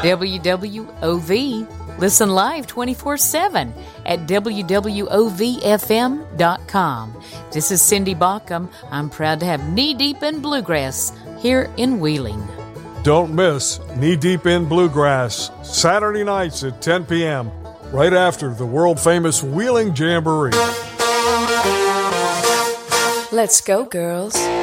WWOV. Listen live 24/7 at WWOVFM.com. This is Cindy Baucom. I'm proud to have Knee Deep in Bluegrass here in Wheeling. Don't miss Knee Deep in Bluegrass, Saturday nights at 10 p.m., right after the world-famous Wheeling Jamboree. Let's go, girls.